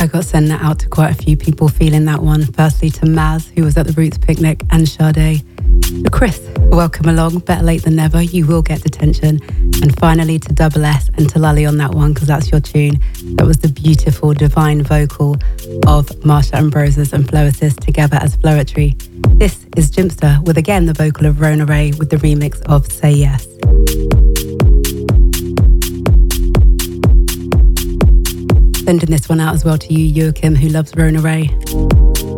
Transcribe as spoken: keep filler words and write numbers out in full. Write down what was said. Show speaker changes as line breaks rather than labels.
got to send that out to quite a few people feeling that one. Firstly to Maz, who was at the Roots picnic, and Sade. To Chris, welcome along, better late than never, you will get detention. And finally to Double S and to Lully on that one, because that's your tune. That was the beautiful, divine vocal of Marsha Ambrosius and Flow Assist together as Flowetry. This is Jimpster with again the vocal of Rona Ray with the remix of Say Yes. Sending this one out as well to you, Joachim, who loves Rona Ray.